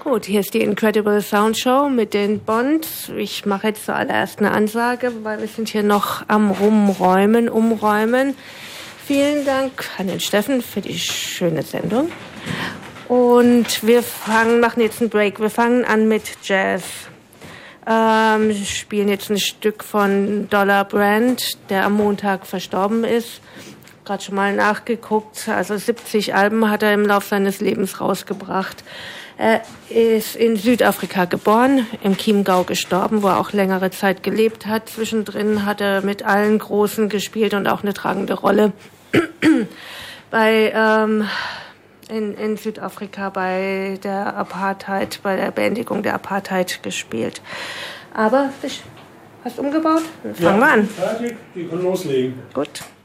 Gut, hier ist die Incredible Sound Show mit den Bonds. Ich mache jetzt zuallererst eine Ansage, weil wir sind hier noch am Umräumen. Vielen Dank an den Steffen für die schöne Sendung. Und wir machen jetzt einen Break. Wir fangen an mit Jazz. Wir spielen jetzt ein Stück von Dollar Brand, der am Montag verstorben ist. Gerade schon mal nachgeguckt. Also 70 Alben hat er im Laufe seines Lebens rausgebracht. Er ist in Südafrika geboren, im Chiemgau gestorben, wo er auch längere Zeit gelebt hat. Zwischendrin hat er mit allen Großen gespielt und auch eine tragende Rolle in Südafrika bei der Apartheid, bei der Beendigung der Apartheid gespielt. Aber hast du umgebaut? Fangen wir an. Fertig, wir können loslegen. Gut.